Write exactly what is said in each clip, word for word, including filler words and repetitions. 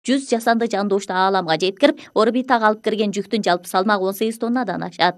жүз жасанды жандоошто ааламга жеткирип, орбитага алып кирген жүктүн жалпы салмагы он сегиз тоннадан ашат.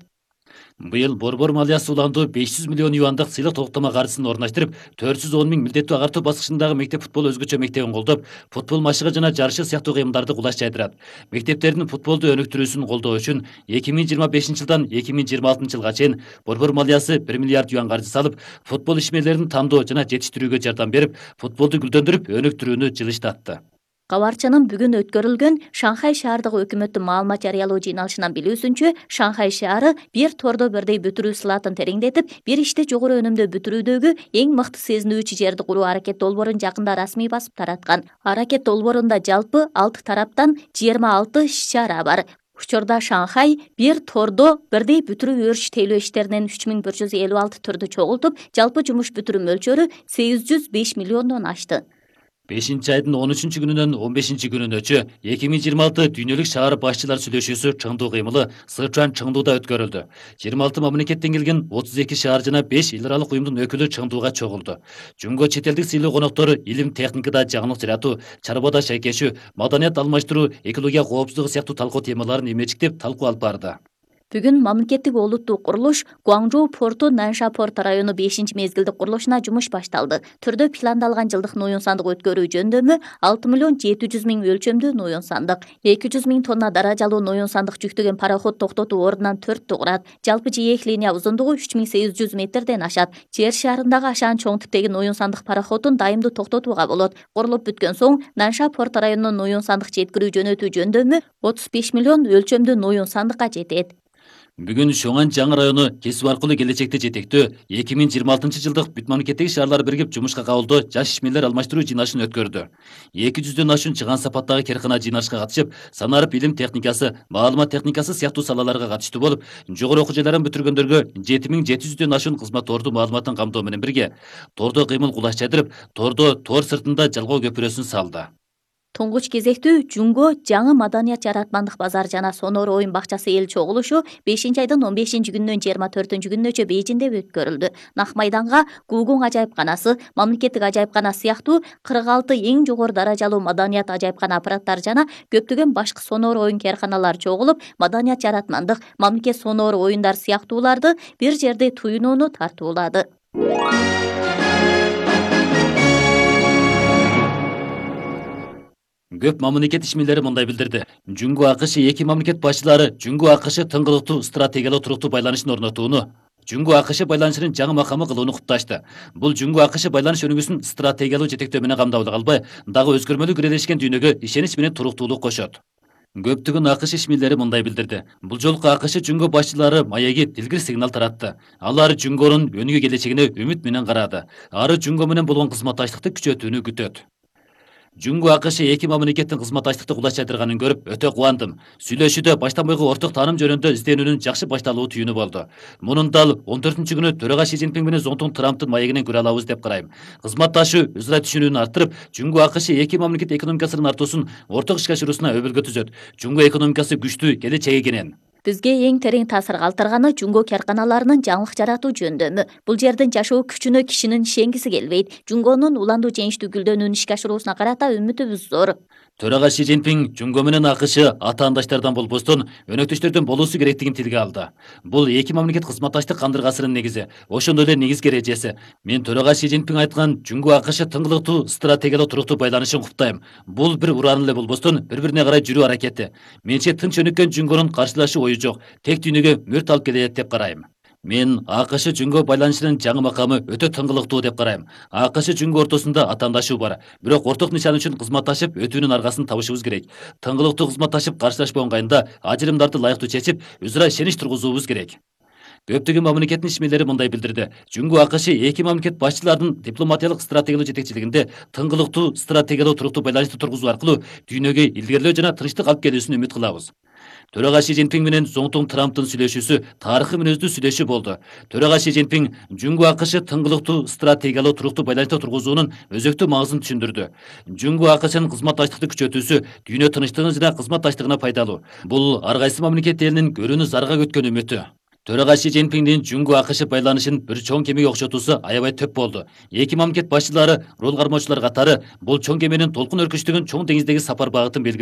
Быйыл борбор малиясы уланду беш жүз миллион юандык сыйлык токтомо каржысын орнаштырып, төрт жүз он миң милдеттүү агартуу баскычындагы мектеп футбол өзгөчө мектебин колдоп, футбол машыгы жана жарышы сыяктуу кыймылдарды кулаш жайдырат. Мектептердин футболду өнүктүрүүсүн колдоо үчүн эки миң жыйырма бешинчи жылдан эки миң жыйырма алтынчы жылга чейин борбор малиясы бир миллиард юан каржы салып, футбол ишмерлерин тандоо жана жетиштирүүгө жардам берип, футболду гүлдөндүрүп, өнүктүрүүнү жылыштатты. Кабарчанын бүгүн өткөрүлгөн Шанхай шаардык өкмөттүн маалымат жарыялоо жыйналышынан билүүсүнчө, Шанхай шаары бир тордо бирдей бүтүрүү сылатын тереңдетип, бир ишти жогору өнүмдө бүтүрүүдөгү эң мыкты сезинүүчү жерди куруу аракет долбоорун жакында расмий басып тараткан. Аракет долбоорунда жалпы алты тараптан жыйырма алты иш-чара бар. Учурда Шанхай бир тордо бирдей бүтүрүү өрүш тейлөө иштеринен үч миң бир жүз элүү алты түрдү чогултуп, жалпы жумуш бүтүрүү мөлчөрү сегиз жүз беш миллиондон ашты. бешинчи айдын он үчүнчү күнүнөн он бешинчи күнүнөчү эки миң жыйырма алты дүйнөлүк шаар башчылар сүйлөшүүсү Чыңдуу кыймылы Сычуан Чыңдууда өткөрүлдү. жыйырма алты мамлекеттен келген отуз эки шаар жана беш эл аралык уюмдун өкүлү Чыңдууга чогулду. Жумго чет элдик сыйлуу коноктору илим техникада жаңылык жаратуу, чарбада шайкешүү, маданият алмаштыруу, экология коопсуздугу сыяктуу талкуу темаларын эмечиктеп талкуу алып барды. Бүгүн мамлекеттик олуттуу курулуш Гуаңжоу порту Нанша порт району бешинчи мезгилдик курулушуна жумуш башталды. Түрдө пландалган жылдык ноюн сандык өткөрүү жөндөмү алты миллион жети жүз миң өлчөмдүү ноюн сандык. эки жүз миң тонна даражалуу ноюн сандык жүктөгөн пароход токтотуу ордунан төрттү курат. Жалпы жээк линия узундугу үч миң сегиз жүз метрден ашат. Жер шарындагы ашаан чоң типтеги ноюн сандык пароходун дайымдуу токтотууга болот. Курулуп бүткөн соң Нанша порт районунун ноюн сандык жеткирүү жөнөтүү жөндөмү отуз беш миллион өлчөмдүү ноюн сандыкка жетет. Бүгүн Шоңан жаңы району кесип аркылуу келечекте жетектөө эки миң жыйырма алтынчы жылдык бүт мамлекеттеги шаарлар биригип жумушка кабылдоо жаш ишмерлер алмаштыруу жыйналышын өткөрдү. эки жүздөн ашуун чыган сапаттагы керкана жыйналышка катышып, санарып илим техникасы, маалымат техникасы сыяктуу салаларга катыштуу болуп, жогору окуу жайларын бүтүргөндөргө жети миң жети жүздөн ашуун кызмат орду маалыматын камтоо менен бирге тордо кыймыл кулаш жайдырып, тордо тор сыртында жалгоо көпүрөсүн салды. Туңгуч кезектүү Жумго жаңы маданият жаратмандык базар жана сонор оюн бакчасы эл чогулушу бешинчи айдын он бешинчи күнүнөн жыйырма төртүнчү күнүнөчө Бейжиңде өткөрүлдү. Нак майданга Гугуң ажайыпканасы, мамлекеттик ажайыпкана сыяктуу кырк алты эң жогору даражалуу маданият ажайыпкана аппараттары жана көптөгөн башкы сонор оюн кээрканалар чогулуп, маданият жаратмандык, мамлекет сонор оюндар сыяктууларды бир жерде туюнууну тартуулады. Көп мамлекет ишмерлери мындай билдирди. Жуңгу АКШ эки мамлекет башчылары Жуңгу АКШ тыңгылыктуу стратегиялык туруктуу байланышын орнотууну, Жуңгу АКШ байланышынын жаңы макамы кылууну кутташты. Бул Жуңгу АКШ байланыш өнүгүүсүн стратегиялык жетектөө менен камдабыл калбай, дагы өзгөрмөлүү кирелешкен дүйнөгө ишенич менен туруктуулук кошот. Көптөгөн АКШ ишмерлери мындай билдирди. Бул жолку АКШ Жуңгу башчылары маеги дилгир сигнал таратты. Алар Жуңгонун өнүгүү келечегине үмүт менен карады. Ары Жуңго менен болгон кызматташтыкты күчөтүүнү күтөт. Жуңгу АКШ эки мамлекеттин кызматташтыкты кулаш жайдырганын көрүп өтө кубандым. Сүйлөшүүдө баштан бойгу орток тааным жөнүндө изденүүнүн жакшы башталуу түйүнү болду. Мунун дал он төртүнчү күнү төрага Ши Цзиньпин менен Зоңтун Трамптын маегинен көрө алабыз деп карайм. Кызматташуу өзара түшүнүүнү арттырып, Жуңгу АКШ эки мамлекет экономикасынын артуусун орток ишке ашыруусуна өбөлгө түзөт. Жуңгу экономикасы күчтүү келечеги кенен. Бизге эң терең таасир калтырганы Жуңго керканаларынын жаңылык жаратуу жөндөмү. Бул жердин жашоо күчүнө кишинин ишенгиси келбейт. Жуңгонун уландуу жеңиштүү гүлдөнүүнү ишке ашыруусуна карата үмүтүбүз зор. Төрага Ши Цзиньпин Жуңго менен АКШ атаандаштардан болбостон өнөктөштөрдөн болуусу керектигин тилге алды. Бул эки мамлекет кызматташтык кандыргасынын негизи, ошондой эле негизги эрежеси. Мен төрага Ши Цзиньпин айткан Жуңго АКШ тыңгылыктуу стратегиялык туруктуу байланышын куптайм. Бул бир ураан эле болбостон бири-бирине карай жүрүү аракети. Менче тынч өнүккөн Жуңгонун каршылашуу ою жок, тек дүйнөгө мүрт алып келет деп карайм. Мен АКШ Жуңго байланышынын жаңы макамы өтө тыңгылыктуу деп карайм. АКШ Жуңго ортосунда атаандашуу бар, бирок орток нишан үчүн кызматташып өтүүнүн аргасын табышыбыз керек. Тыңгылыктуу кызматташып каршылашпаган кайында ажырымдарды ылайыктуу чечип, өзара ишенич тургузуубуз керек. Көптөгөн мамлекеттин ишмерлери мындай билдирди. Жуңгу АКШ эки мамлекет башчыларынын дипломатиялык стратегиялык жетекчилигинде тыңгылыктуу стратегиялык туруктуу байланышты тургузуу аркылуу дүйнөгө илгерилөө жана тынчтык алып келүүсүн үмүт кылабыз. Төрага Ши Цзиньпин менен Зоңтун Трамптын сүйлөшүүсү тарыхый мүнөздүү сүйлөшүү болду. Төрага Ши Цзиньпин Жуңгу АКШ тыңгылыктуу стратегиялык туруктуу байланышты тургузуунун өзөктүү маңызын түшүндүрдү. Жуңгу АКШнын кызматташтыкты күчөтүүсү дүйнө тынчтыгына жана кызматташтыгына пайдалуу. Бул ар кайсы мамлекет элинин көрүүнү зарга күткөн үмүтү. Төрага Си Цзиньпиңдин Жунго АКШ байланышын бир чоң кемеге окшотуусу аябай төп болду. Эки мамлекет башчылары рол кармоочулар катары бул чоң кеменин толкун өркүчтүгүн чоң деңиздеги сапар багытын белгиледи.